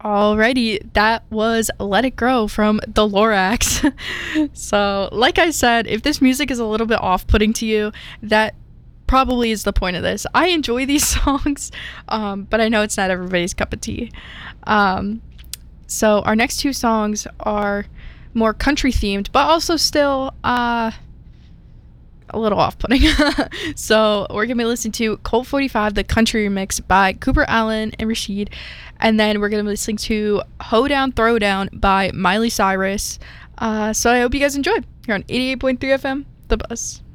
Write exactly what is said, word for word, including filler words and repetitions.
Alrighty, that was Let It Grow from the Lorax. So, like I said, if this music is a little bit off-putting to you, that probably is the point of this. I enjoy these songs, um, but I know it's not everybody's cup of tea. Um, so our next two songs are more country themed, but also still uh, a little off-putting. So we're gonna be listening to Colt forty-five, the country remix by Cooper Allen and Rashid, and then we're gonna be listening to Hoedown Throwdown by Miley Cyrus. Uh, so I hope you guys enjoy. Here on eighty-eight point three F M, The Buzz.